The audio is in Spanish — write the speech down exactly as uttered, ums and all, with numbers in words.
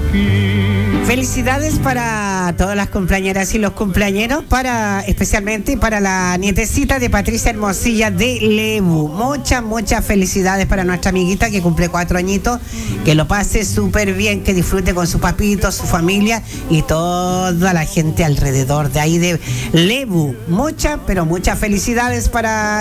Felicidades para todas las cumpleañeras y los cumpleañeros, para especialmente para la nietecita de Patricia Hermosilla de Lebu. Muchas, muchas felicidades para nuestra amiguita que cumple cuatro añitos. Que lo pase súper bien, que disfrute con su papito, su familia y toda la gente alrededor de ahí de Lebu. Muchas, pero muchas felicidades para